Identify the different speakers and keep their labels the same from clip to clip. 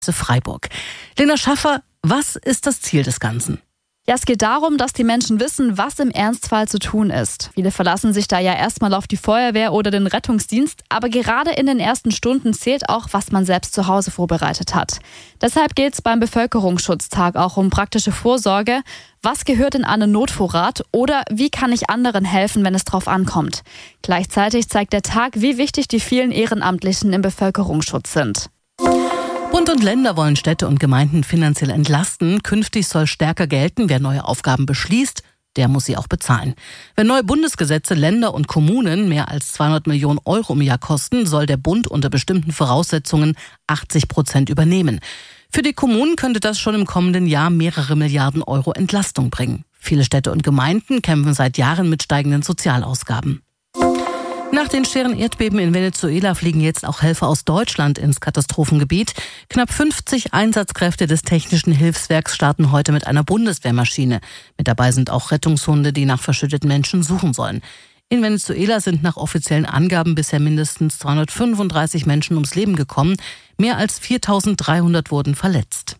Speaker 1: Freiburg. Lena Schaffer, was ist das Ziel des Ganzen?
Speaker 2: Ja, es geht darum, dass die Menschen wissen, was im Ernstfall zu tun ist. Viele verlassen sich da ja erstmal auf die Feuerwehr oder den Rettungsdienst, aber gerade in den ersten Stunden zählt auch, was man selbst zu Hause vorbereitet hat. Deshalb geht es beim Bevölkerungsschutztag auch um praktische Vorsorge. Was gehört in einen Notvorrat oder wie kann ich anderen helfen, wenn es drauf ankommt? Gleichzeitig zeigt der Tag, wie wichtig die vielen Ehrenamtlichen im Bevölkerungsschutz sind.
Speaker 1: Bund und Länder wollen Städte und Gemeinden finanziell entlasten. Künftig soll stärker gelten, wer neue Aufgaben beschließt, der muss sie auch bezahlen. Wenn neue Bundesgesetze Länder und Kommunen mehr als 200 Millionen Euro im Jahr kosten, soll der Bund unter bestimmten Voraussetzungen 80% übernehmen. Für die Kommunen könnte das schon im kommenden Jahr mehrere Milliarden Euro Entlastung bringen. Viele Städte und Gemeinden kämpfen seit Jahren mit steigenden Sozialausgaben. Nach den schweren Erdbeben in Venezuela fliegen jetzt auch Helfer aus Deutschland ins Katastrophengebiet. Knapp 50 Einsatzkräfte des Technischen Hilfswerks starten heute mit einer Bundeswehrmaschine. Mit dabei sind auch Rettungshunde, die nach verschütteten Menschen suchen sollen. In Venezuela sind nach offiziellen Angaben bisher mindestens 235 Menschen ums Leben gekommen. Mehr als 4.300 wurden verletzt.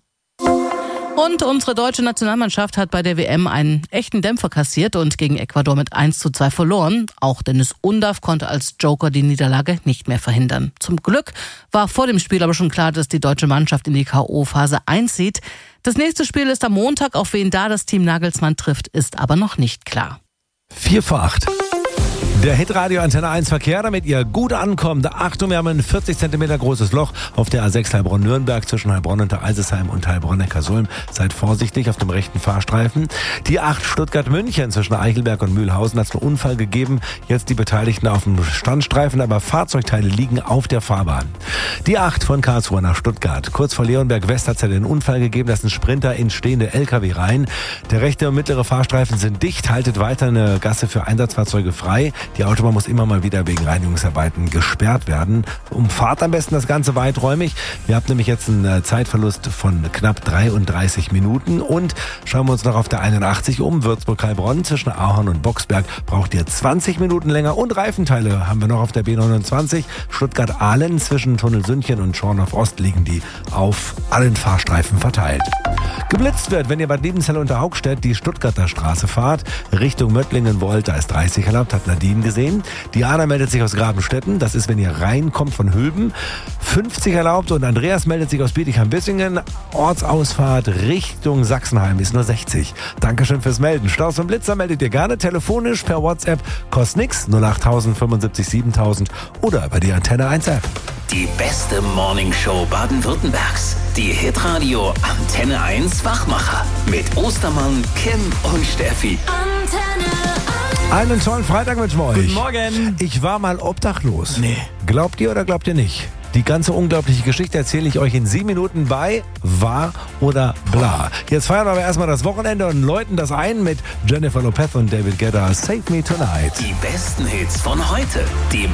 Speaker 1: Und unsere deutsche Nationalmannschaft hat bei der WM einen echten Dämpfer kassiert und gegen Ecuador mit 1:2 verloren. Auch Dennis Undaff konnte als Joker die Niederlage nicht mehr verhindern. Zum Glück war vor dem Spiel aber schon klar, dass die deutsche Mannschaft in die K.O.-Phase einzieht. Das nächste Spiel ist am Montag. Auf wen da das Team Nagelsmann trifft, ist aber noch nicht klar.
Speaker 3: 4:08. Der Hitradio Antenne 1 Verkehr, damit ihr gut ankommt. Achtung, wir haben ein 40 cm großes Loch auf der A6 Heilbronn-Nürnberg zwischen Heilbronn und der Eisesheim und Heilbronn-Neckarsulm. Seid vorsichtig auf dem rechten Fahrstreifen. Die 8 Stuttgart-München zwischen Eichelberg und Mühlhausen hat es einen Unfall gegeben. Jetzt die Beteiligten auf dem Standstreifen, aber Fahrzeugteile liegen auf der Fahrbahn. Die 8 von Karlsruhe nach Stuttgart. Kurz vor Leonberg West hat es ja den Unfall gegeben, dass ein Sprinter in stehende LKW rein. Der rechte und mittlere Fahrstreifen sind dicht, haltet weiter eine Gasse für Einsatzfahrzeuge frei. Die Autobahn muss immer mal wieder wegen Reinigungsarbeiten gesperrt werden. Umfahrt am besten das Ganze weiträumig. Wir haben nämlich jetzt einen Zeitverlust von knapp 33 Minuten. Und schauen wir uns noch auf der 81 um. Würzburg-Heilbronn zwischen Ahorn und Boxberg braucht ihr 20 Minuten länger. Und Reifenteile haben wir noch auf der B29. Stuttgart-Ahlen zwischen Tunnelsündchen und Schorndorf-Ost liegen die auf allen Fahrstreifen verteilt. Geblitzt wird, wenn ihr Bad Liebenzell unter Haugstedt die Stuttgarter Straße fahrt, Richtung Möttlingen wollt, da ist 30 erlaubt, hat Nadine gesehen. Diana meldet sich aus Grabenstetten, das ist, wenn ihr reinkommt von Hülben, 50 erlaubt und Andreas meldet sich aus Bietigheim-Bissingen, Ortsausfahrt Richtung Sachsenheim ist nur 60. Dankeschön fürs Melden. Staus und Blitzer meldet ihr gerne telefonisch per WhatsApp, kostet nix, 08000 75 7000 oder bei die Antenne 1 App.
Speaker 4: Die beste Morningshow Baden-Württembergs. Die Hitradio Antenne 1 Wachmacher. Mit Ostermann, Kim und Steffi.
Speaker 3: Einen tollen Freitag wünschen wir euch.
Speaker 5: Guten Morgen.
Speaker 3: Ich war mal obdachlos.
Speaker 5: Nee.
Speaker 3: Glaubt ihr oder glaubt ihr nicht? Die ganze unglaubliche Geschichte erzähle ich euch in 7 Minuten bei Wahr oder Bla. Jetzt feiern wir aber erstmal das Wochenende und läuten das ein mit Jennifer Lopez und David Guetta. Save Me Tonight.
Speaker 4: Die besten Hits von heute. Die